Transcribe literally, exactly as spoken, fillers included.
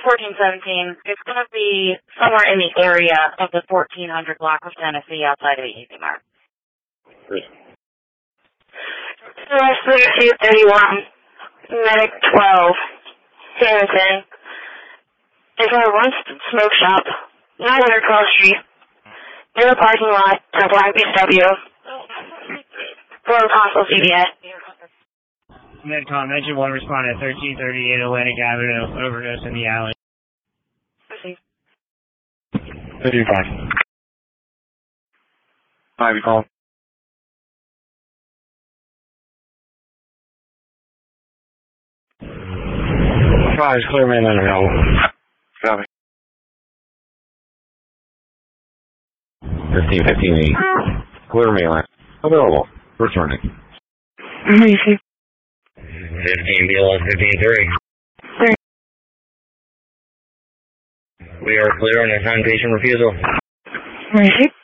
fourteen seventeen. It's going to be somewhere in the area of the fourteen hundred block of Tennessee outside of the Easy Mart. thirty-two thirty-one, Medic twelve, Hamilton. There's a one smoke shop, nine hundred Cross Street, in the parking lot of Black B S W, below Console C V S. Medcom, Engine one respond at thirteen thirty-eight Atlantic Avenue, overdose in the alley. thirty-five. Five, you call. Five, clear main line available. Copy. fifteen fifteen eight. Clear main line available. Returning. fifteen B L S fifteen three. Three. We are clear on a non-patient refusal. Receive.